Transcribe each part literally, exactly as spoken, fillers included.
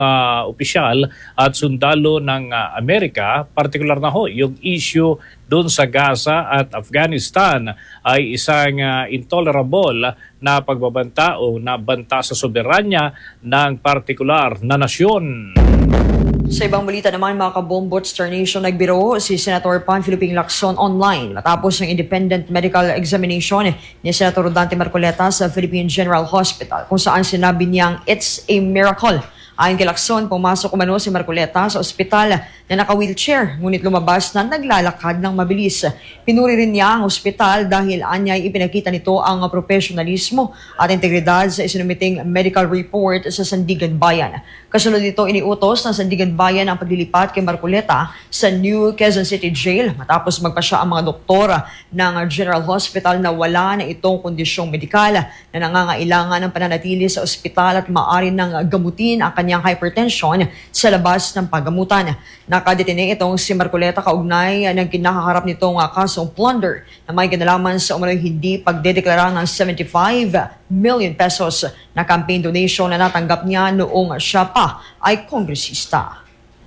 uh, opisyal at sundalo ng uh, Amerika, partikular na ho yung issue doon sa Gaza at Afghanistan ay isang uh, intolerable na pagbabanta o nabanta sa soberanya ng partikular na nasyon. Sa ibang balita naman, mga kabombots, Star Nation, nagbiro si Senator Panfilo Ping Lacson online matapos ang independent medical examination ni Senator Dante Marcoleta sa Philippine General Hospital kung saan sinabi niyang it's a miracle. Ayon kay Lacson, pumasok umano si Marcoleta sa ospital na naka-wheelchair ngunit lumabas na naglalakad ng mabilis. Pinuri rin niya ang ospital dahil anyay ipinakita nito ang profesionalismo at integridad sa isinumiting medical report sa Sandigan Bayan. Kasunod nito, iniutos ng Sandigan Bayan ang paglilipat kay Marcoleta sa New Quezon City Jail matapos magpasya ang mga doktora ng General Hospital na wala na itong kondisyong medikal na nangangailangan ng pananatili sa ospital at maaari ng gamutin ang kanyang hypertension sa labas ng paggamutan. Nakadetine itong si Marcoleta kaugnay ng kinakaharap nitong kasong plunder na may kinalaman sa umano'y hindi pagdedeklara ng seventy-five million pesos na campaign donation na natanggap niya noong siya pa ay kongresista.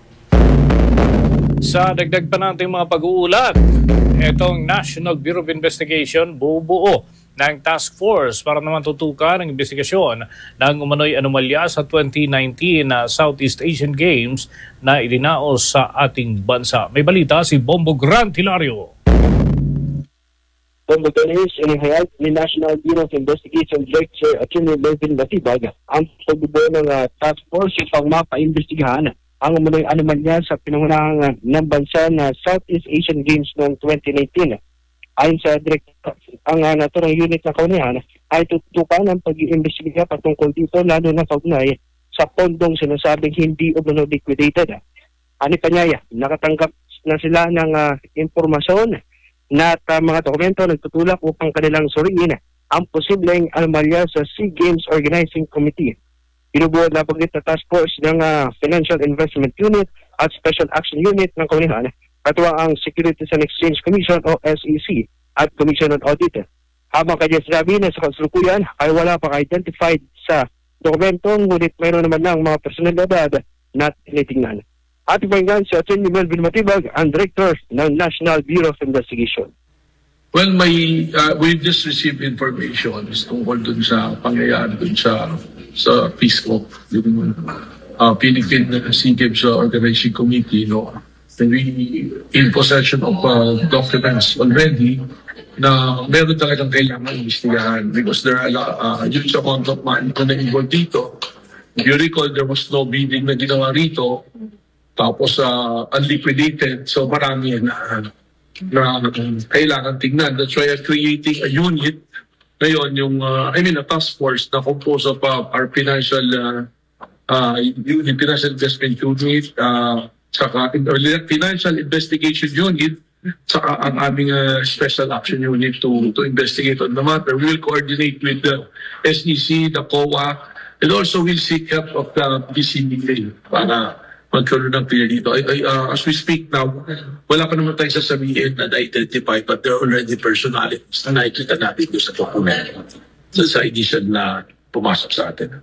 Sa dagdag pa natin mga pag-uulat, itong National Bureau of Investigation bubuo ng task force para naman tutukan ang investigasyon ng umano'y anomalya sa twenty nineteen na Southeast Asian Games na idinaos sa ating bansa. May balita si Bombo Grant Hilario. Bombo Ganes, inihayag ni National Bureau of Investigation Director Attorney Melvin Latibag ang pagbubuo ng uh, task force upang mapaimbestigahan ang umano'y anomalya sa pinangunahang uh, ng bansa na Southeast Asian Games noong twenty nineteen. Ayon sa Director, ang uh, naturang unit na kaunihan ay tutukan ang pag-iimbestiga patungkol dito lalo na kaugnay sa pondong sinasabing hindi umano liquidated. Ani Panyaya, nakatanggap na sila ng uh, impormasyon na uh, mga dokumento nagtutulak upang kanilang suriin ang posibleng anomalya sa SEA Games Organizing Committee. Binubuo na paglit na task force ng uh, Financial Investment Unit at Special Action Unit ng kaunihan katuwang ang Securities and Exchange Commission o S E C at Commission on Audit. Habang kanya sinabi na sa kasalukuyan ay wala pang identified sa dokumento ngunit mayroon naman ng mga personalidad na tinitingnan. At ipanggan si Atty. Melvin Matibag, ang Director ng National Bureau of Investigation. Well, may, uh, we just received information tungkol dun sa pangyayari dun sa, sa PISCO, yung uh, Philippine SEA Games Organizing Committee, no? And we in possession of uh, documents already na meron talagang kailangan imbestigahan because there are uh, yun sa contract man na involved dito. If you recall, there was no bidding na ginawa rito tapos uh, unliquidated, so marami na, na kailangan tingnan. That's why I'm creating a unit ngayon, yung uh, I mean a task force na composed of uh, our financial uh, uh, unit, financial investment unit, uh, saka or financial investigation unit, saka ang aming uh, special action unit to to investigate on the matter. We will coordinate with the S E C, the C O A, and also we'll seek help of the B C D A para magkaroon ng clear dito. I, I, uh, as we speak now, wala pa naman tayong sasabihin na na-identify, but there are already personalities na nakikita natin doon sa dokumento sa edition na pumasok sa atin.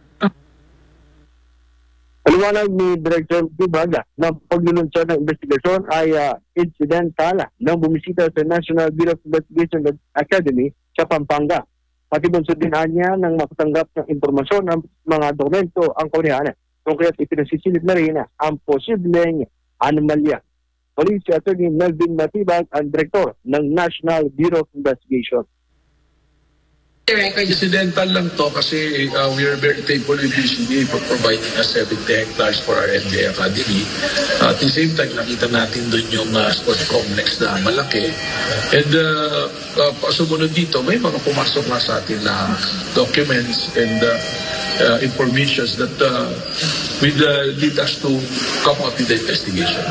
Paliwanag ni Director Tibaga na paglulunsad ng investigasyon ay uh, incidental nang bumisita sa National Bureau of Investigation Academy sa Pampanga. Pati bunsudinaan niya nang makatanggap ng impormasyon ng mga dokumento ang kaunihan. Kung kaya't ipinasisilip na rin ang posibleng anomalya. Muli si Atty. Melvin Matibag, ang Director ng National Bureau of Investigation. Incidental lang to kasi uh, we are very thankful with B C D for providing us seventy hectares for our N B A Academy. Uh, at the same time, nakita natin doon yung uh, sports complex na malaki. And uh, uh, sumunod dito, may mga pumasok na sa atin na documents and uh, uh, informations that uh, will uh, lead us to come up with the investigation.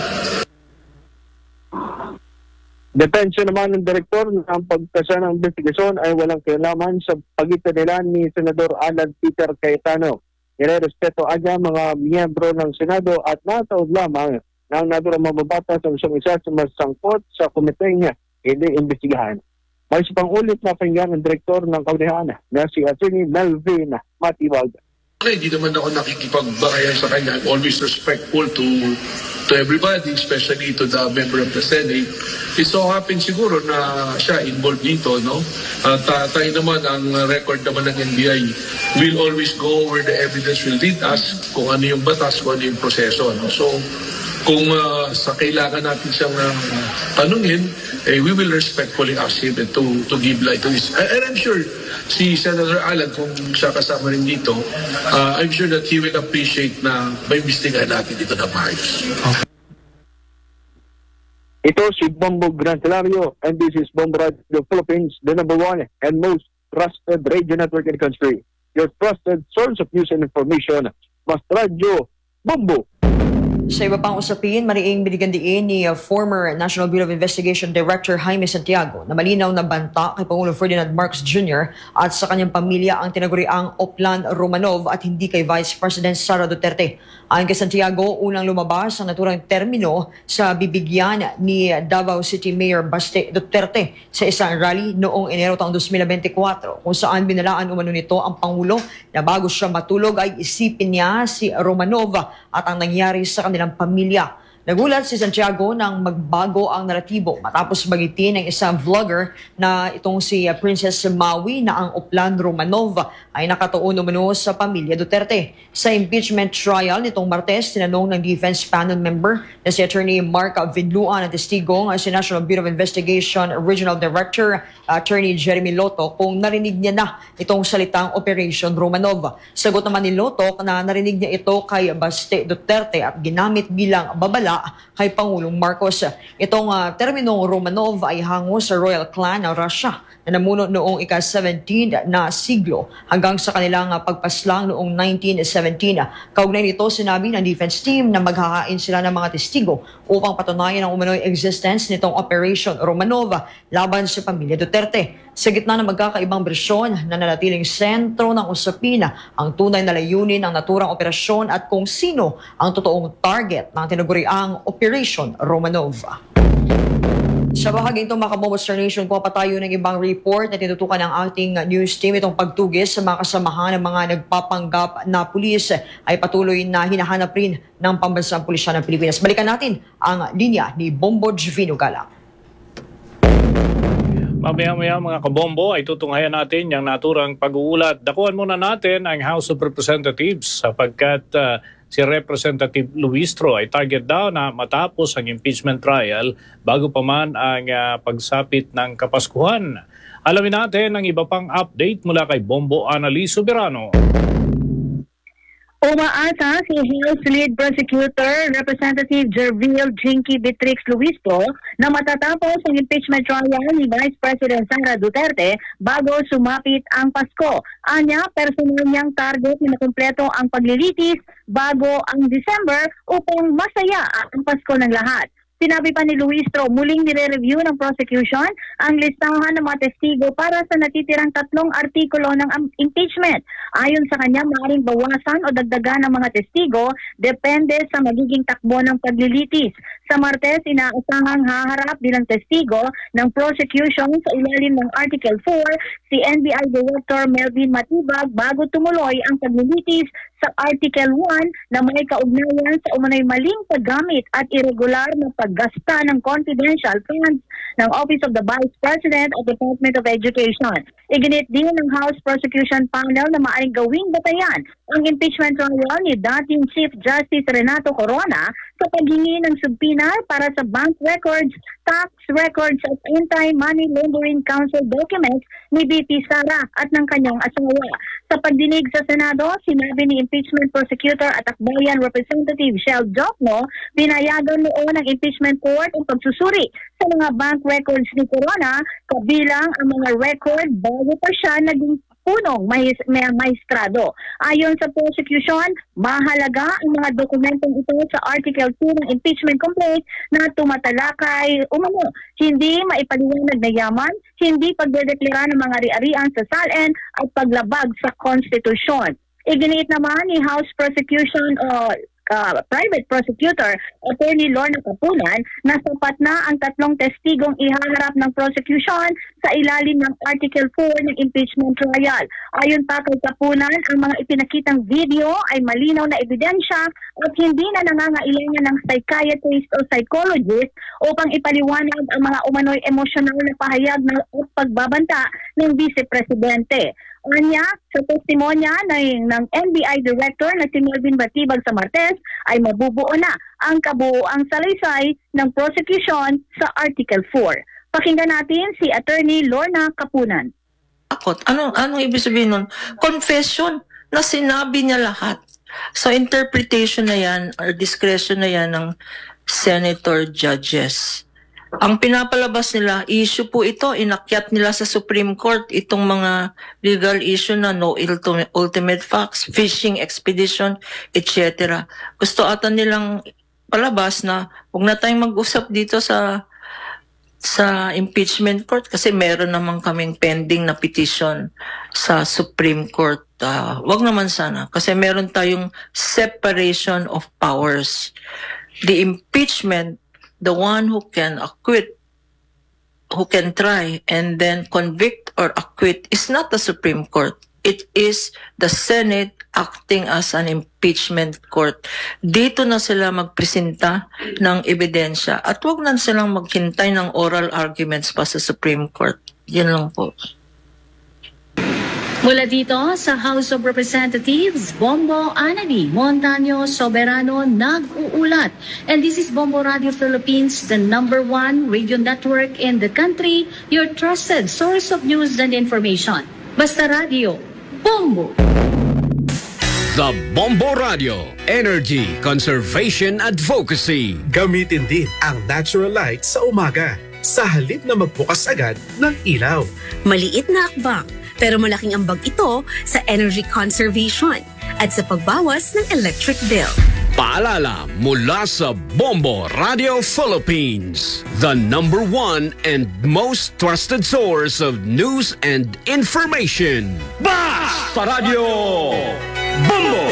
Depensya naman ng Direktor na ang pagkasa ng investigasyon ay walang kinalaman sa pagitan nila ni Senador Alan Peter Cayetano. Irerespeto anya mga miyembro ng Senado at nataod lamang na ang naturang mababatas ang isang isa sa masangkot sa komiteng hindi imbestigahan. May isang ulit na pakinggan ng Direktor ng Kaunihan na si Atty. Melvin Matibag. Okay, hindi naman ako nakikipagbakayan sa kanya. I'm always respectful to to everybody, especially to the member of the Senate. It so happens siguro na siya involved dito, no? At uh, tayo naman, ang record naman ng N B I will always go over the evidence will lead us kung ano yung batas, kung ano yung proseso, no? So, kung uh, sa kailangan natin siyang uh, tanungin, eh, we will respectfully ask him to, to give light to this. And I'm sure si Senator Alan, kung siya kasama rin dito, uh, I'm sure that he will appreciate na may imbestigahan natin dito na maayos. Okay. Ito si Bombo Grantelario, and this is Bombo Radio Philippines, the number one and most trusted radio network in the country. Your trusted source of news and information, Mas Radio Bombo. Sa iba pang usapin, mariing binigyan diin ni uh, former National Bureau of Investigation Director Jaime Santiago na malinaw na banta kay Pangulong Ferdinand Marcos Junior at sa kanyang pamilya ang tinaguriang Oplan Romanov at hindi kay Vice President Sara Duterte. Ayon kay Santiago, unang lumabas ang naturang termino sa bibigyan ni Davao City Mayor Baste Duterte sa isang rally noong Enero taong two thousand twenty-four kung saan binalaan umano nito ang Pangulo na bago siya matulog ay isipin niya si Romanov at ang nangyari sa kanilang pamilya. Nagulat si Santiago nang magbago ang naratibo matapos bagitin ng isang vlogger na itong si Princess Maui na ang Oplan Romanov ay nakatuon umano sa pamilya Duterte. Sa impeachment trial nitong Martes, tinanong ng defense panel member na si Attorney Mark Vidluan at testigong si National Bureau of Investigation Regional Director Attorney Jeremy Loto kung narinig niya na itong salitang Operation Romanov. Sagot naman ni Loto na narinig niya ito kay Baste Duterte at ginamit bilang babala kay Pangulong Marcos. Itong uh, terminong Romanov ay hango sa royal clan ng Russia na namuno noong ika-seventeenth na siglo hanggang sa kanilang uh, pagpaslang noong nineteen seventeen. Kaugnay nito, sinabi ng defense team na maghahain sila ng mga testigo upang patunayan ang umano'y existence nitong Operation Romanov laban sa pamilya Duterte. Sa gitna ng magkakaibang bersyon na nanatiling sentro ng usapin ang tunay na layunin ng naturang operasyon at kung sino ang totoong target ng tinaguriang Operation Romanov. Sa bahaging itong mga Kabombo Star Nation, kuha pa tayo ng ibang report na tinutukan ng ating news team. Itong pagtugis sa mga kasamahan ng mga nagpapanggap na pulis ay patuloy na hinahanap rin ng Pambansang Pulisya ng Pilipinas. Balikan natin ang linya ni Bombo Jovino Gala. Mamaya-maya mga kabombo ay tutunghayan natin yung naturang pag-uulat. Dakuan muna natin ang House of Representatives sapagkat uh, si Representative Luistro ay target daw na matapos ang impeachment trial bago pa man ang uh, pagsapit ng Kapaskuhan. Alamin natin ang iba pang update mula kay Bombo Annalise Soberano. Umaasa si House Lead Prosecutor Representative Jervil Jinky Beatrix Luistro na matatapos ang impeachment trial ni Vice President Sara Duterte bago sumapit ang Pasko. Anya, personal niyang target na makumpleto ang paglilitis bago ang December upang masaya ang Pasko ng lahat. Sinabi pa ni Luistro, muling nire-review ng prosecution ang listahan ng mga testigo para sa natitirang tatlong artikulo ng impeachment. Ayon sa kanya, maaaring bawasan o dagdagan ng mga testigo depende sa magiging takbo ng paglilitis. Sa Martes, inaasahang haharap bilang testigo ng prosecution sa ilalim ng Article four si N B I Director Melvin Matibag bago tumuloy ang paglilitis sa Article one na may kaugnayan sa umano'y maling paggamit at irregular na paggasta ng confidential funds ng Office of the Vice President at Department of Education. Iginit din ng House Prosecution Panel na maaaring gawing batayan ang impeachment trial ni dating Chief Justice Renato Corona sa paghingi ng subpoena para sa bank records, tax records at Anti-Money Laundering Council documents ni V P Sara at ng kanyang asawa. Sa pagdinig sa Senado, sinabi ni impeachment prosecutor at Akbayan Representative Shel Jokno, binayagan noon ng impeachment court ang pagsusuri sa mga bank records ni Corona, kabilang ang mga record bago pa siya naging punong may, may maestrado. Ayon sa prosecution, mahalaga ang mga dokumentong ito sa Article two ng impeachment complaint na tumatalakay umano, hindi maipaliwanag na yaman, hindi pagdedeklara ng mga ari-arian sa S A L N at paglabag sa konstitusyon. Iginiit naman ni House Prosecution uh, uh, private prosecutor, Attorney Lorna Kapunan, na sapat na ang tatlong testigong ihaharap ng prosecution sa ilalim ng Article four ng impeachment trial. Ayon pa kay Kapunan, ang mga ipinakitang video ay malinaw na ebidensya at hindi na nangangailangan ng psychiatrist o psychologist upang ipaliwanag ang mga umano'y emosyonal na pahayag ng pagbabanta ng Vice Presidente. Anya, sa testimonya ng, ng N B I Director na si Melvin Batibag sa Martes ay mabubuo na ang kabuuang salaysay ng prosecution sa Article four. Pakinggan natin si Attorney Lorna Kapunan. Takot. Anong, anong ibig sabihin nun? Confession na sinabi niya lahat. So interpretation na yan or discretion na yan ng senator judges. Ang pinapalabas nila, issue po ito, inakyat nila sa Supreme Court itong mga legal issue na no ultimate facts, fishing expedition, et cetera. Gusto ata nilang palabas na huwag na tayong mag-usap dito sa sa impeachment court kasi meron naman kaming pending na petition sa Supreme Court. Uh, wag naman sana kasi meron tayong separation of powers. The impeachment, the one who can acquit, who can try and then convict or acquit is not the Supreme Court. It is the Senate acting as an impeachment court. Dito na sila magpresenta ng ebidensya at wag na silang maghintay ng oral arguments pa sa Supreme Court. Yan lang po. Mula dito sa House of Representatives, Bombo Anani Montaño Soberano nag-uulat. And this is Bombo Radio Philippines, the number one radio network in the country, your trusted source of news and information. Basta Radio, Bombo! The Bombo Radio, Energy, Conservation, Advocacy. Gamitin din ang natural light sa umaga sa halip na magbukas agad ng ilaw. Maliit na akbang, pero malaking ambag ito sa energy conservation at sa pagbawas ng electric bill. Paalala mula sa Bombo Radio Philippines, the number one and most trusted source of news and information. Basta Radio Bombo!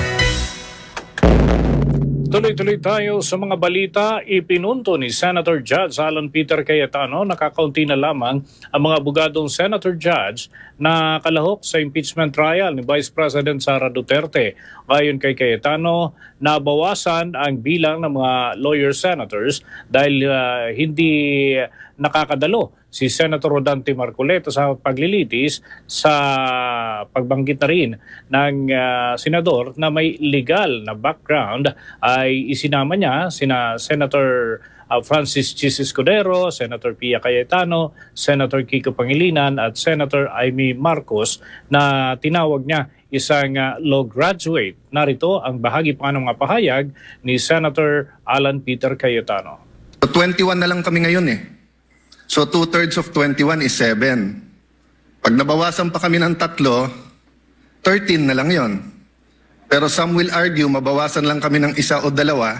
Tuloy-tuloy tayo sa mga balita. Ipinunto ni Senator Judge Alan Peter Cayetano na kakaunti na lamang ang mga abogadong Senator Judge na kalahok sa impeachment trial ni Vice President Sara Duterte. Ayon kay Cayetano, nabawasan ang bilang ng mga lawyer senators dahil uh, hindi nakakadalo si Senator Rodante Marcoleta sa paglilitis sa pagbanggit na rin ng uh, senador na may legal na background ay isinama niya sina Senator uh, Francis Chis Escudero, Senator Pia Cayetano, Senator Kiko Pangilinan at Senator Amy Marcos na tinawag niya isang uh, law graduate. Narito ang bahagi pa ng mga pahayag ni Senator Alan Peter Cayetano. So twenty-one na lang kami ngayon eh. So two-thirds of twenty-one is seven. Pag nabawasan pa kami ng tatlo, thirteen na lang yon. Pero some will argue, mabawasan lang kami ng isa o dalawa,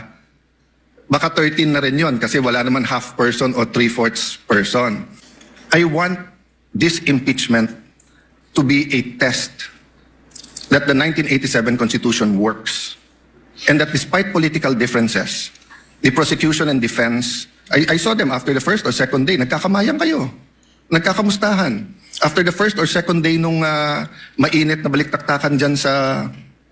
baka thirteen na rin yon kasi wala naman half person o three-fourths person. I want this impeachment to be a test that the nineteen eighty-seven Constitution works. And that despite political differences, the prosecution and defense, I, I saw them after the first or second day, nagkakamayang kayo, nagkakamustahan. After the first or second day nung uh, mainit na baliktaktakan dyan sa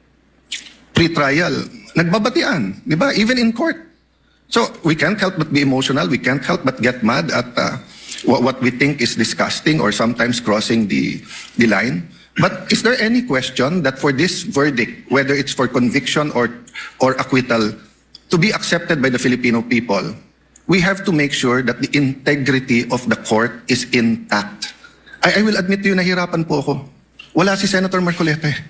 pre-trial, nagbabatian, di ba? Even in court. So we can't help but be emotional, we can't help but get mad at uh, what, what we think is disgusting or sometimes crossing the, the line. But is there any question that for this verdict, whether it's for conviction or, or acquittal, to be accepted by the Filipino people, we have to make sure that the integrity of the court is intact. I, I will admit to you, nahirapan po ako. Wala si Senator Marcoleta eh.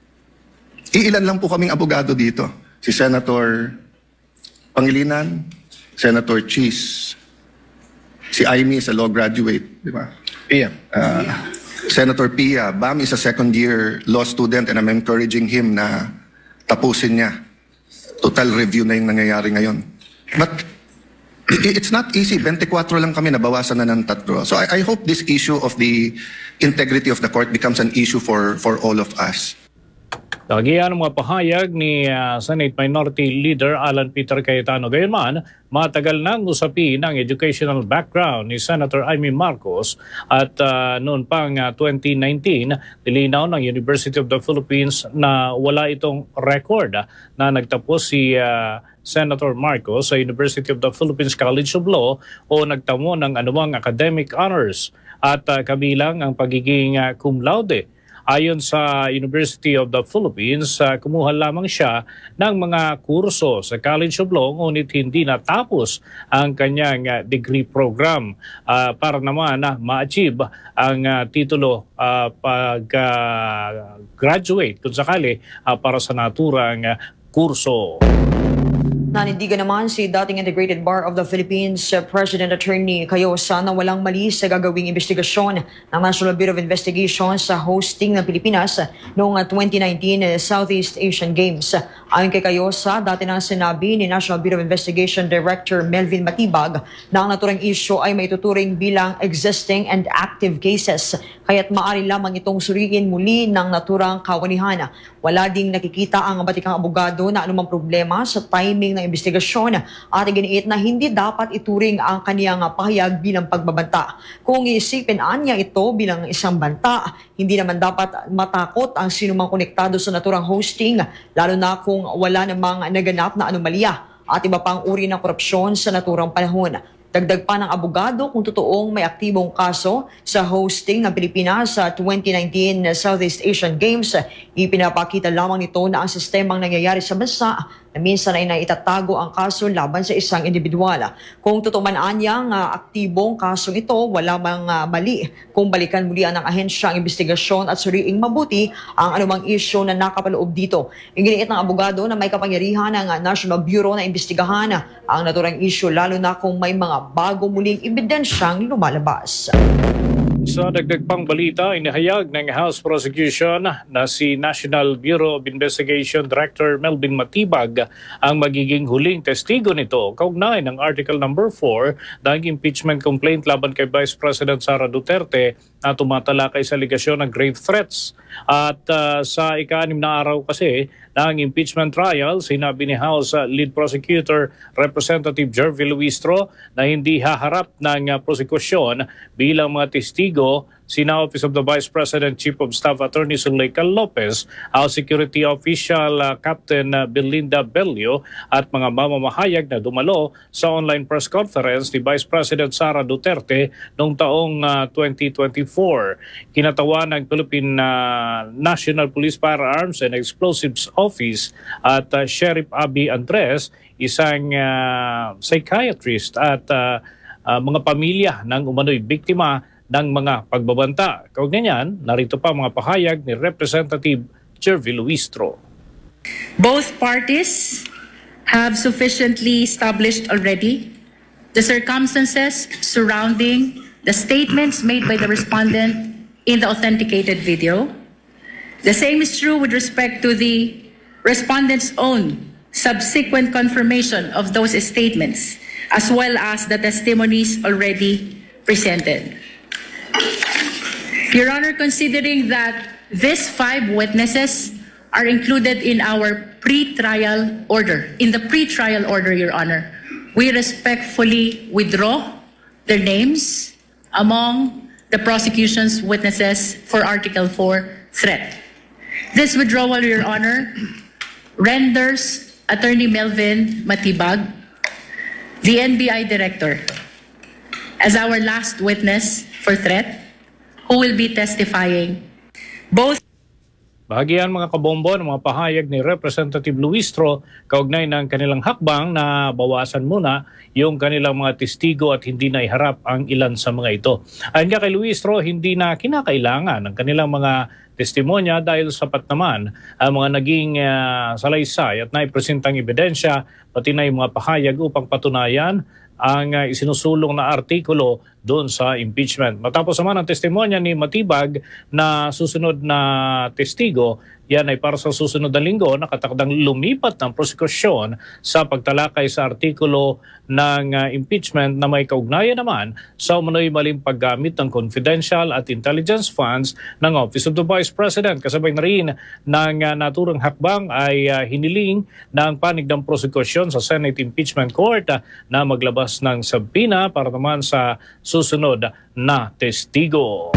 Iilan lang po kaming abogado dito. Si Senator Pangilinan, Senator Chis, si Amy is a law graduate, di ba? Pia. Uh, Senator Pia, Bam is a second-year law student and I'm encouraging him na tapusin niya. Total review na yung nangyayari ngayon. But it's not easy. twenty-four lang kami, nabawasan na ng tatlo. So I, I hope this issue of the integrity of the court becomes an issue for, for all of us. Nagiyan ang mga pahayag ni uh, Senate Minority Leader Alan Peter Cayetano. Gayunman, matagal nang usapin ang educational background ni Senator Amy Marcos at uh, noon pang uh, twenty nineteen, nilinaw ng University of the Philippines na wala itong record uh, na nagtapos si uh, Senator Marcos sa University of the Philippines College of Law o nagtamo ng anumang academic honors at uh, kabilang ang pagiging uh, cum laude. Ayon sa University of the Philippines, uh, kumuha lamang siya ng mga kurso sa College of Law ngunit hindi natapos ang kanyang uh, degree program uh, para naman na uh, ma-achieve ang uh, titulo uh, pag-graduate uh, kung sakali uh, para sa naturang uh, kurso. Nanindigan naman si dating Integrated Bar of the Philippines President Attorney Cayosa na walang mali sa gagawing investigasyon ng National Bureau of Investigation sa hosting ng Pilipinas noong twenty nineteen Southeast Asian Games. Ayon kay Cayosa, dati nang sinabi ni National Bureau of Investigation Director Melvin Matibag na ang naturang issue ay maituturing bilang existing and active cases, kaya't maaari lamang itong suriin muli ng naturang kawanihan. Wala ding nakikita ang batikang abogado na anumang problema sa timing ng investigasyon at iginiit na hindi dapat ituring ang kaniyang pahayag bilang pagbabanta. Kung iisipin anya ito bilang isang banta, hindi naman dapat matakot ang sinumang konektado sa naturang hosting, lalo na kung wala namang naganap na anomalya at iba pang uri ng korupsyon sa naturang panahon. Dagdag pa ng abogado kung totoong may aktibong kaso sa hosting ng Pilipinas sa twenty nineteen Southeast Asian Games, ipinapakita lamang nito na ang sistemang nangyayari sa bansa na minsan ay naitatago ang kaso laban sa isang individual. Kung totoo man anyang uh, aktibong kasong ito, wala mang uh, mali kung balikan muli ng ahensya ang investigasyon at suriing mabuti ang anumang isyu na nakapaloob dito. Iginiit ng abogado na may kapangyarihan ng uh, National Bureau na imbestigahan ang naturang isyu lalo na kung may mga bago muling ebidensyang lumalabas. Sa dagdag pang balita, inihayag ng House Prosecution na si National Bureau of Investigation Director Melvin Matibag ang magiging huling testigo nito kaugnay ng Article number four ng impeachment complaint laban kay Vice President Sara Duterte na tumatalakay sa aligasyon ng grave threats. At uh, sa ika-anim na araw kasi ng impeachment trial, sinabi ni House uh, Lead Prosecutor Representative Jervy Luistro na hindi haharap ng uh, prosekusyon bilang mga testigo sina Office of the Vice President Chief of Staff Attorney Zuleika Lopez, House Security Official uh, Captain uh, Belinda Bello at mga mamamahayag na dumalo sa online press conference ni Vice President Sara Duterte noong taong uh, twenty twenty-four. Kinatawan ng Philippine uh, National Police Firearms and Explosives Office at uh, Sheriff Abby Andres, isang uh, psychiatrist at uh, uh, mga pamilya ng umano'y biktima ng mga pagbabanta. Kaugnay niyan, narito pa mga pahayag ni Representative Jervy Luistro. Both parties have sufficiently established already the circumstances surrounding the statements made by the respondent in the authenticated video. The same is true with respect to the respondent's own subsequent confirmation of those statements, as well as the testimonies already presented. Your Honor, considering that these five witnesses are included in our pre-trial order, in the pre-trial order, Your Honor, we respectfully withdraw their names among the prosecution's witnesses for Article four threat. This withdrawal, Your Honor, renders Attorney Melvin Matibag, the N B I Director, as our last witness for threat, who will be testifying both. Bahagian mga kabombo ng mga pahayag ni Representative Luistro kaugnay ng kanilang hakbang na bawasan muna yung kanilang mga testigo at hindi na iharap ang ilan sa mga ito. Ayon nga kay Luistro, hindi na kinakailangan ng kanilang mga testimonya dahil sapat naman ang mga naging uh, salaysay at naipresentang ebidensya pati na yung mga pahayag upang patunayan ang uh, isinusulong na artikulo doon sa impeachment. Matapos naman ang testimonya ni Matibag na susunod na testigo, Yan ay para sa susunod na linggo, nakatakdang lumipat ng prosekusyon sa pagtalakay sa artikulo ng uh, impeachment na may kaugnayan naman sa umano'y maling paggamit ng confidential at intelligence funds ng Office of the Vice President. Kasabay na rin ng uh, naturang hakbang ay uh, hiniling ng panig ng prosekusyon sa Senate Impeachment Court uh, na maglabas ng sabina para naman sa susunod na testigo.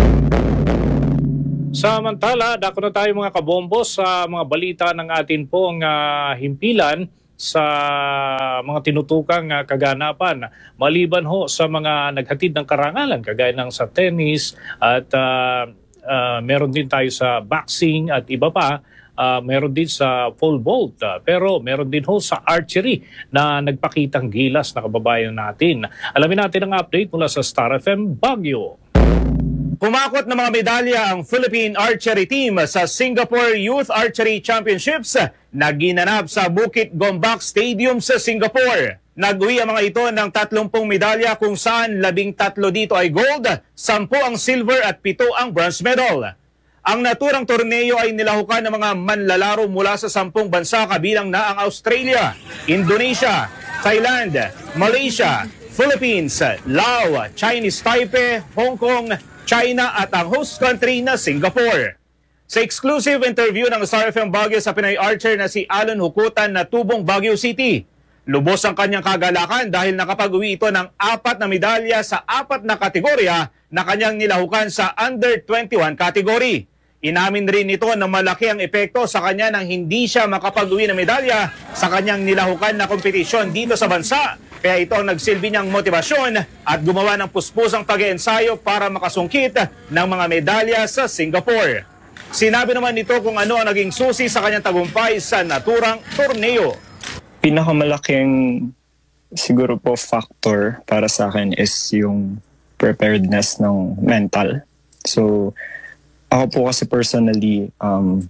Samantala, dako na tayo mga kabombo sa mga balita ng atin pong uh, himpilan sa mga tinutukang uh, kaganapan. Maliban ho sa mga naghatid ng karangalan, kagaya ng sa tennis at uh, uh, meron din tayo sa boxing at iba pa, uh, meron din sa pole vault. Uh, pero meron din ho sa archery na nagpakitang gilas na kababayan natin. Alamin natin ang update mula sa Star F M Baguio. Pumakot ng mga medalya ang Philippine Archery Team sa Singapore Youth Archery Championships na ginanap sa Bukit Gombak Stadium sa Singapore. Nag-uwi ang mga ito ng tatlumpung medalya kung saan labing tatlo dito ay gold, sampu ang silver at pito ang bronze medal. Ang naturang torneo ay nilahukan ng mga manlalaro mula sa sampung bansa kabilang na ang Australia, Indonesia, Thailand, Malaysia, Philippines, Laos, Chinese Taipei, Hong Kong, China at ang host country na Singapore. Sa exclusive interview ng Star F M Baguio sa Pinoy Archer na si Alon Hukutan na tubong Baguio City, lubos ang kanyang kagalakan dahil nakapag-uwi ito ng apat na medalya sa apat na kategorya na kanyang nilahukan sa under twenty-one category. Inamin rin nito na malaki ang epekto sa kanya nang hindi siya makapag-uwi ng medalya sa kanyang nilahukan na kompetisyon dito sa bansa. Kaya ito ang nagsilbi niyang motibasyon at gumawa ng puspusang pag-iensayo para makasungkit ng mga medalya sa Singapore. Sinabi naman nito kung ano ang naging susi sa kanyang tagumpay sa naturang torneo. Pinakamalaking siguro po factor para sa akin is yung preparedness ng mental. So ako po kasi personally, um,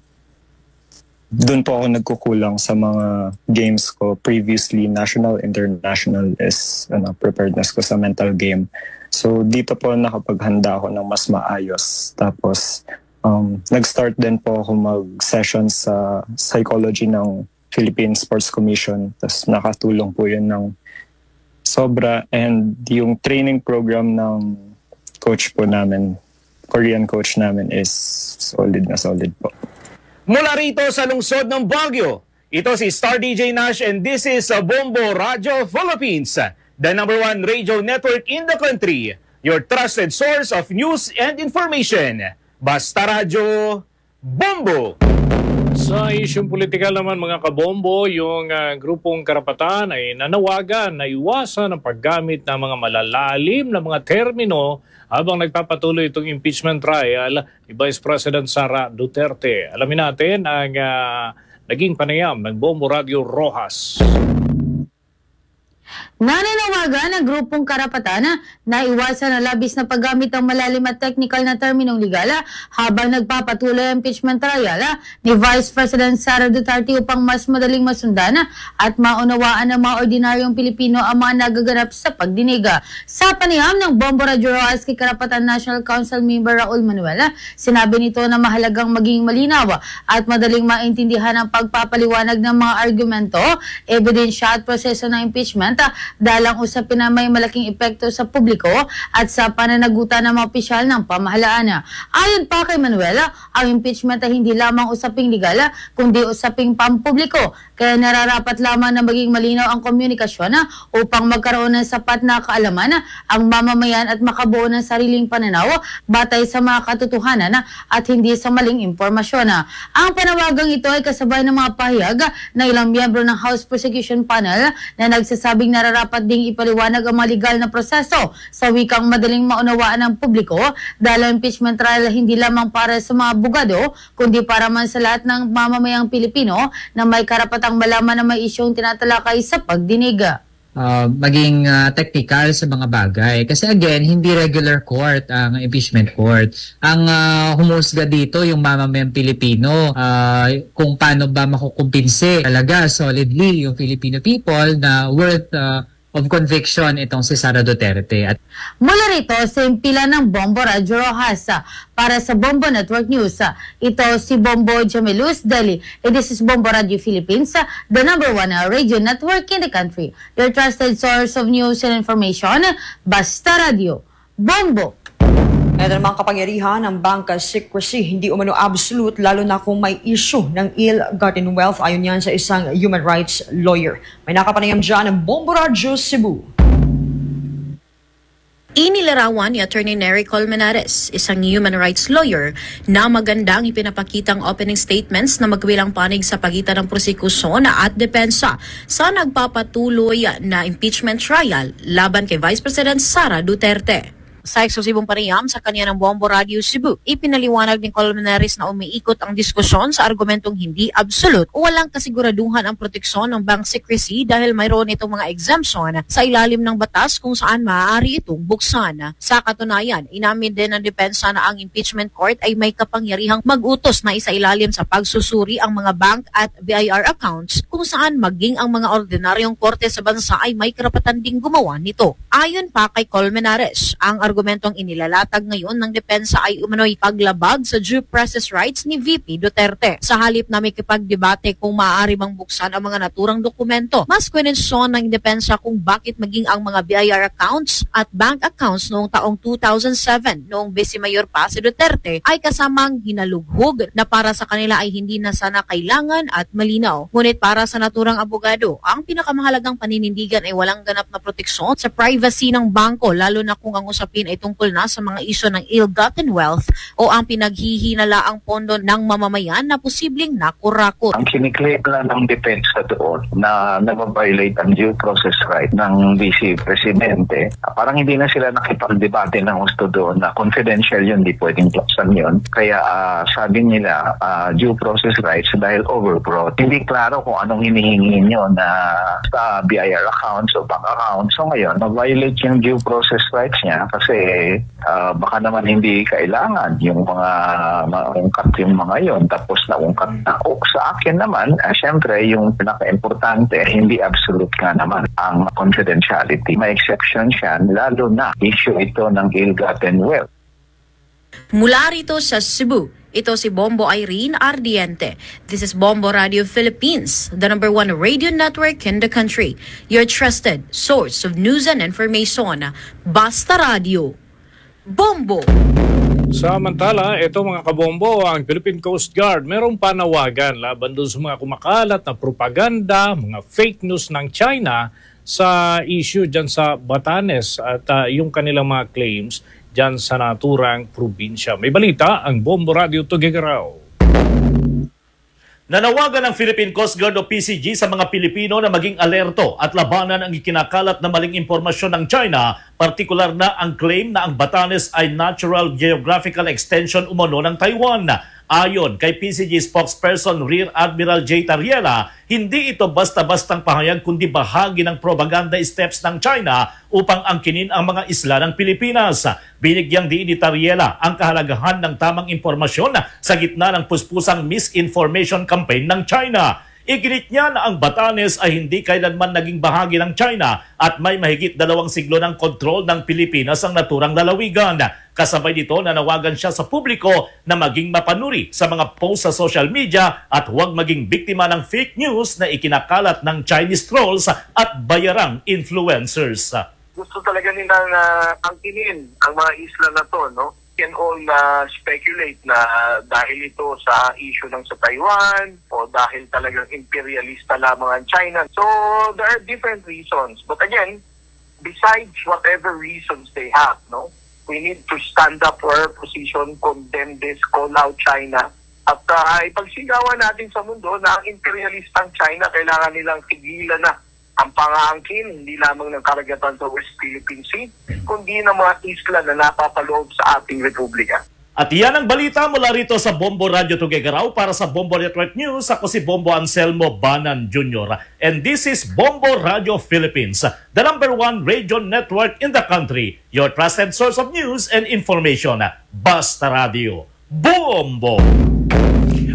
doon po ako nagkukulang sa mga games ko previously, national, international, is ano, preparedness ko sa mental game. So dito po nakapaghanda ako ng mas maayos. Tapos um, nag-start din po ako mag-session sa psychology ng Philippine Sports Commission. Tapos nakatulong po yun ng sobra. And yung training program ng coach po namin, Korean coach namin, is solid na solid po. Mula rito sa lungsod ng Baguio, ito si Star D J Nash and this is Bombo Radio Philippines, the number one radio network in the country, your trusted source of news and information. Basta Radio, Bombo! Sa isyong politikal naman mga kabombo, yung uh, grupong karapatan ay nanawagan na iwasan ang paggamit ng mga malalalim na mga termino habang nagpapatuloy itong impeachment trial ni Vice President Sara Duterte. Alamin natin ang uh, naging panayam ng Bombo Radio Rojas. Nananawagan ang grupong karapatan na iwasan ang labis na paggamit ng malalim at technical na terminong legal habang nagpapatuloy ang impeachment trial ni Vice President Sara Duterte upang mas madaling masundan at maunawaan ng mga ordinaryong Pilipino ang mga nagaganap sa pagdinig. Sa panayam ng Bombo Radio Rojas kay Karapatan National Council Member Raul Manuel, sinabi nito na mahalagang maging malinaw at madaling maintindihan ang pagpapaliwanag ng mga argumento, ebidensya at proseso ng impeachment dalang usapin na may malaking epekto sa publiko at sa pananagutan ng mga opisyal ng pamahalaan. Ayon pa kay Manuel, ang impeachment ay hindi lamang usaping legal kundi usaping pampubliko, kaya nararapat lamang na maging malinaw ang komunikasyon upang magkaroon ng sapat na kaalaman ang mamamayan at makabuo ng sariling pananaw batay sa mga katotohanan at hindi sa maling impormasyon. Ang panawagang ito ay kasabay ng mga pahayag na ilang miyembro ng House Prosecution Panel na nagsasabing nararapat ding ipaliwanag ang mga legal na proseso sa wikang madaling maunawaan ng publiko dahil ang impeachment trial hindi lamang para sa mga abogado kundi para man sa lahat ng mamamayang Pilipino na may karapatang malaman na may isyong tinatalakay sa pagdinig. Uh, maging uh, technical sa mga bagay. Kasi again, hindi regular court ang impeachment court. Ang uh, humusga dito yung mamamayang Pilipino, uh, kung paano ba makukumpinse talaga solidly yung Filipino people na worth uh, of conviction itong si Sara Duterte. At mula rito sa impila ng Bombo Radyo Rojas para sa Bombo Network News. Ito si Bombo Jameluz Deli. And this is Bombo Radio Philippines, the number one radio network in the country. Your trusted source of news and information, Basta Radio. Bombo! Ito namang kapangyarihan ng bank secrecy, hindi umano absolute lalo na kung may issue ng ill-gotten wealth ayon yan sa isang human rights lawyer. May nakapanayam dyan ng Bombo Radyo Cebu. Inilarawan ni Attorney Nery Colmenares, isang human rights lawyer, na magandang ipinapakitang opening statements na magwilang panig sa pagitan ng prosekusyon at depensa sa nagpapatuloy na impeachment trial laban kay Vice President Sara Duterte. Sa eksklusibong panayam sa kanya ng Bombo Radio Cebu, ipinaliwanag ni Colmenares na umiikot ang diskusyon sa argumentong hindi absolute o walang kasiguraduhan ang proteksyon ng bank secrecy dahil mayroon itong mga exemption sa ilalim ng batas kung saan maaari itong buksan. Sa katunayan, inamin din ng depensa na ang impeachment court ay may kapangyarihang mag-utos na isailalim sa pagsusuri ang mga bank at B I R accounts kung saan maging ang mga ordinaryong korte sa bansa ay may karapatan ding gumawa nito. Ayon pa kay Colmenares, ang argumentong inilalatag ngayon ng depensa ay umano'y paglabag sa due process rights ni V P Duterte. Sa halip na may kipagdebate kung maaari bang buksan ang mga naturang dokumento, mas kwenensyon ng depensa kung bakit maging ang mga B I R accounts at bank accounts noong taong two thousand seven, noong Vice Mayor pa si Duterte, ay kasamang hinalughog na para sa kanila ay hindi na sana kailangan at malinaw. Ngunit para sa naturang abogado, ang pinakamahalagang paninindigan ay walang ganap na proteksyon sa privacy ng bangko, lalo na kung ang usapin ay tungkol na sa mga isyu ng ill-gotten wealth o ang pinaghihinalaang pondo ng mamamayan na posibleng nakurakot. Ang kiniklaim lang ng depensa doon na nag-violate ang due process right ng Vice Presidente, parang hindi na sila nakipag-debate ng gusto doon na confidential yun, di pwedeng klapsan yun. Kaya uh, sabi nila uh, due process rights dahil overbroad. Hindi klaro kung anong hinihingi nyo na sa B I R accounts o bank accounts. So ngayon, na-violate yung due process rights niya kasi uh, baka naman hindi kailangan yung mga maungkat yung mga yon tapos naungkat na. O sa akin naman, uh, syempre yung pinaka-importante, hindi absolute ka naman ang confidentiality. May exception siya, lalo na issue ito ng ill-gotten wealth. Mula rito sa Cebu, ito si Bombo Irene Ardiente. This is Bombo Radio Philippines, the number one radio network in the country. Your trusted source of news and information. Basta Radio. Bombo! Samantala, ito mga kabombo, ang Philippine Coast Guard merong panawagan laban doon sa mga kumakalat na propaganda, mga fake news ng China sa issue dyan sa Batanes at uh, yung kanilang mga claims dyan sa naturang probinsya. May balita ang Bombo Radio Tuguegarao. Nanawagan ng Philippine Coast Guard o P C G sa mga Pilipino na maging alerto at labanan ang ikinakalat na maling impormasyon ng China, partikular na ang claim na ang Batanes ay natural geographical extension umano ng Taiwan. Ayon kay P C G spokesperson Rear Admiral J. Tariela, hindi ito basta-bastang pahayag kundi bahagi ng propaganda steps ng China upang angkinin ang mga isla ng Pilipinas. Binigyang diin ni Tariela ang kahalagahan ng tamang impormasyon sa gitna ng puspusang misinformation campaign ng China. Iginit niya na ang Batanes ay hindi kailanman naging bahagi ng China at may mahigit dalawang siglo ng kontrol ng Pilipinas ang naturang lalawigan. Kasabay dito, nanawagan siya sa publiko na maging mapanuri sa mga post sa social media at huwag maging biktima ng fake news na ikinakalat ng Chinese trolls at bayarang influencers. Gusto talaga nila na angkinin ang mga isla na to, no? Can all uh, speculate na dahil ito sa issue ng sa Taiwan o dahil talagang imperialista lamang ang China. So there are different reasons. But again, besides whatever reasons they have, no, we need to stand up for our position, condemn this, call out China. At uh, ipagsigawan natin sa mundo na ang imperialistang China kailangan nilang tigilan na ang pangaangkin, hindi lamang ng karagatan sa West Philippine Sea, kundi ng mga isla na napapaloob sa ating republika. At yan ang balita mula rito sa Bombo Radio Tuguegarao. Para sa Bombo Network News, ako si Bombo Anselmo Banan Junior And this is Bombo Radio Philippines, the number one radio network in the country. Your trusted source of news and information. Basta Radio. Bombo!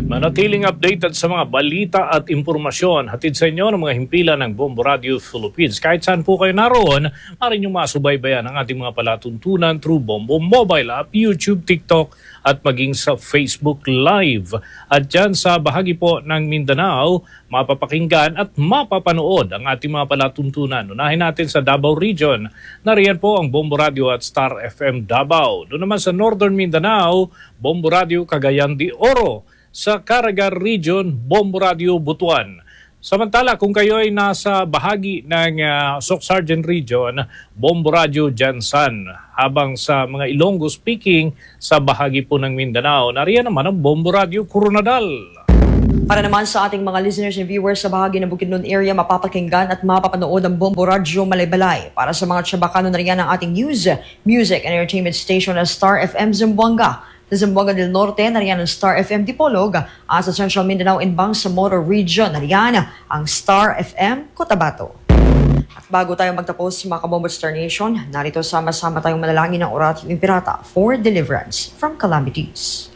Manatiling updated sa mga balita at impormasyon hatid sa inyo ng mga himpilan ng Bombo Radio Philippines. Kahit saan po kayo naroon, maaari nyo masubaybayan ang ating mga palatuntunan through Bombo Mobile App, YouTube, TikTok at maging sa Facebook Live. At dyan sa bahagi po ng Mindanao, mapapakinggan at mapapanood ang ating mga palatuntunan. Unahin natin sa Davao Region. Nariyan po ang Bombo Radio at Star F M Davao. Doon naman sa Northern Mindanao, Bombo Radio Cagayan de Oro. Sa Caraga Region, Bombo Radio Butuan. Samantala, kung kayo ay nasa bahagi ng uh, Soc Sargent Region, Bombo Radio Jansan. Habang sa mga Ilonggo speaking sa bahagi po ng Mindanao, nariyan naman ang Bombo Radio Coronadal. Para naman sa ating mga listeners and viewers sa bahagi ng Bukidnon area, mapapakinggan at mapapanood ang Bombo Radio Malaybalay. Para sa mga Chabacano, nariyan ang ating news, music and entertainment station na Star F M Zamboanga. Sa Zamboanga del Norte, nariyan ang Star F M Dipolog. At sa Central Mindanao and Bangsamoro Region, nariyan ang Star F M Cotabato. At bago tayo magtapos mga Kabombo Star Nation, narito sama-sama tayong manalangin ng Oratio Impirata for deliverance from calamities.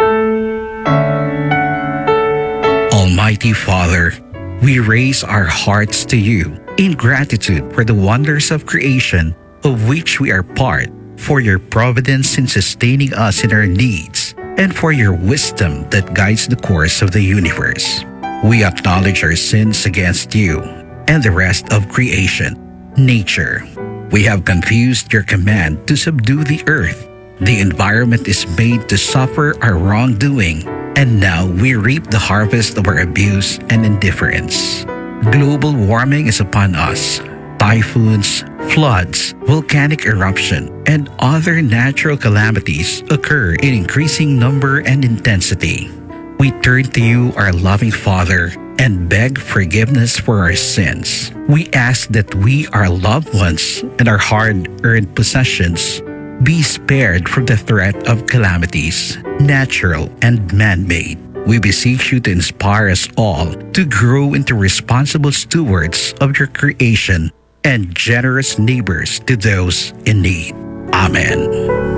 Almighty Father, we raise our hearts to you in gratitude for the wonders of creation of which we are part, for your providence in sustaining us in our needs, and for your wisdom that guides the course of the universe. We acknowledge our sins against you and the rest of creation, nature. We have confused your command to subdue the earth. The environment is made to suffer our wrongdoing, and now we reap the harvest of our abuse and indifference. Global warming is upon us. Typhoons, floods, volcanic eruption, and other natural calamities occur in increasing number and intensity. We turn to you, our loving Father, and beg forgiveness for our sins. We ask that we, our loved ones, and our hard-earned possessions be spared from the threat of calamities, natural and man-made. We beseech you to inspire us all to grow into responsible stewards of your creation and generous neighbors to those in need. Amen.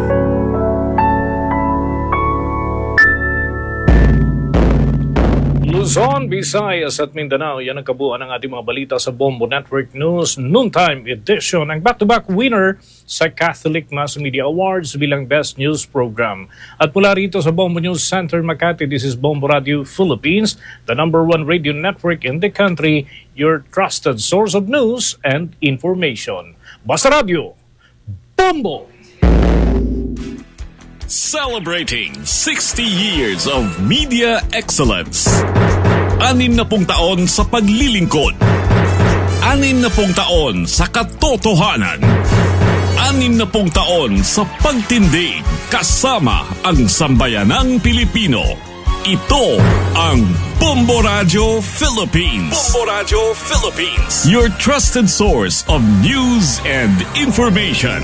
Luzon, Visayas at Mindanao, yan ang kabuuan ng ating mga balita sa Bombo Network News Noontime Edition. Ang back-to-back winner sa Catholic Mass Media Awards bilang Best News Program. At mula rito sa Bombo News Center, Makati, this is Bombo Radio Philippines, the number one radio network in the country, your trusted source of news and information. Basta Radio, Bombo! Celebrating sixty years of media excellence. Anim na pung taon sa paglilingkod. Anim na pung taon sa katotohanan. Anim na pung taon sa pagtindig kasama ang sambayanang Pilipino. Ito ang Bombo Radio Philippines. Bombo Radio Philippines. Your trusted source of news and information.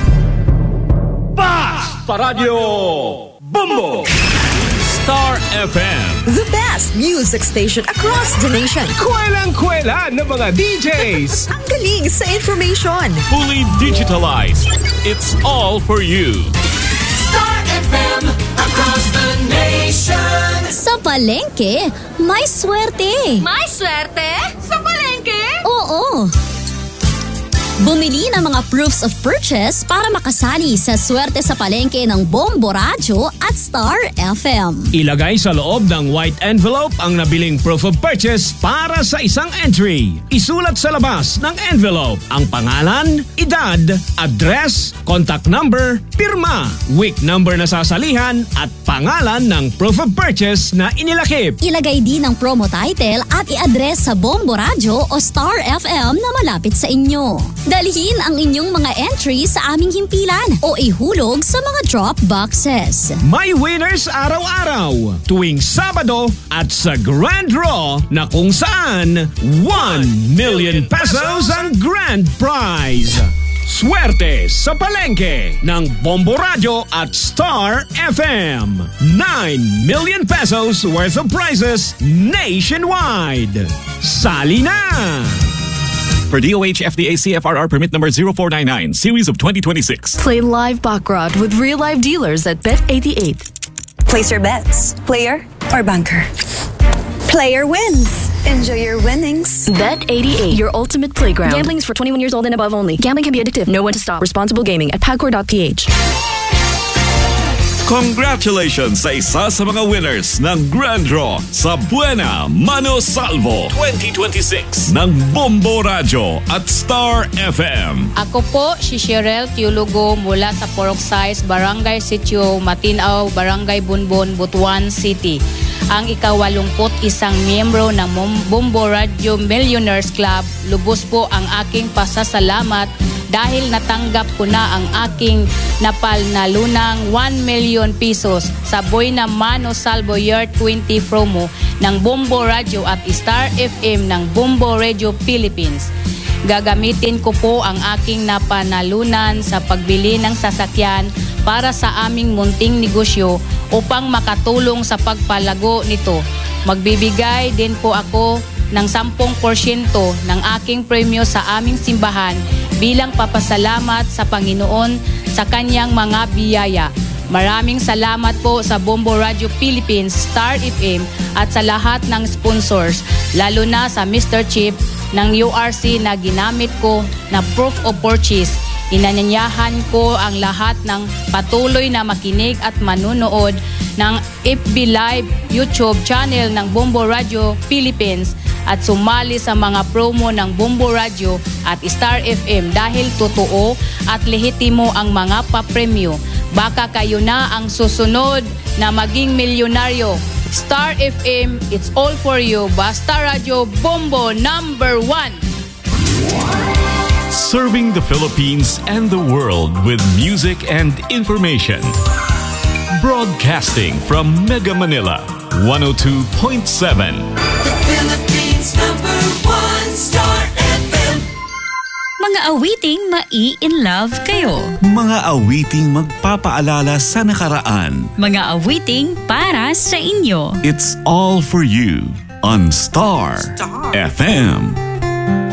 Basta Radio Bombo! Star F M. The best music station across the nation. Kwelang-kwela ng mga D Js. Ang galing sa information. Fully digitalized. It's all for you. Star F M across the nation. Sa palengke, may swerte. May swerte? Sa palengke? Oo. Bumili ng mga proofs of purchase para makasali sa swerte sa palengke ng Bombo Radio at Star F M. Ilagay sa loob ng white envelope ang nabiling proof of purchase para sa isang entry. Isulat sa labas ng envelope ang pangalan, edad, address, contact number, pirma, week number na sasalihan at pangalan ng proof of purchase na inilakip. Ilagay din ang promo title at i-address sa Bombo Radio o Star F M na malapit sa inyo. Dalhin ang inyong mga entries sa aming himpilan o ihulog sa mga drop boxes. May winners araw-araw tuwing Sabado at sa Grand Draw na kung saan one million pesos ang grand prize. Swerte sa palengke ng Bombo Radio at Star F M. nine million pesos worth of prizes nationwide. Sali na! For D O H F D A C F R R permit number zero four nine nine, series of twenty twenty-six. Play live baccarat with real live dealers at Bet eighty-eight. Place your bets. Player, or banker. Player wins. Enjoy your winnings. Bet eighty-eight, your ultimate playground. Gambling is for twenty-one years old and above only. Gambling can be addictive. Know when to stop. Responsible gaming at pagcor dot p h. Congratulations sa isa sa mga winners ng Grand Draw sa Buena Mano Salvo twenty twenty-six ng Bombo Radio at Star F M. Ako po si Cheryl Teologo mula sa Poroxais, Barangay Sitio, Matinaw, Barangay Bunbon, Butuan City. Ang ikawalumput isang miyembro ng Bombo Radio Millionaires Club. Lubos po ang aking pasasalamat dahil natanggap ko na ang aking napalnalunang one million pesos sa Buena Mano Salvo Year twenty promo ng Bombo Radio at Star F M ng Bombo Radio Philippines. Gagamitin ko po ang aking napanalunan sa pagbili ng sasakyan para sa aming munting negosyo upang makatulong sa pagpalago nito. Magbibigay din po ako ng ten porsyento ng aking premyo sa aming simbahan bilang papasalamat sa Panginoon sa kanyang mga biyaya. Maraming salamat po sa Bombo Radio Philippines, Star F M at sa lahat ng sponsors, lalo na sa Mister Chip ng U R C na ginamit ko na proof of purchase. Inanyayahan ko ang lahat ng patuloy na makinig at manunood ng F B Live YouTube channel ng Bombo Radio Philippines at sumali sa mga promo ng Bombo Radio at Star F M dahil totoo at lehitimo ang mga papremyo. Baka kayo na ang susunod na maging milyonaryo. Star F M, it's all for you. Basta Radio Bombo number one. Serving the Philippines and the world with music and information. Broadcasting from Mega Manila, one oh two point seven. The Philippines number one, Star F M. Mga awiting mai-in-love kayo. Mga awiting magpapaalala sa nakaraan. Mga awiting para sa inyo. It's all for you on Star, Star. F M.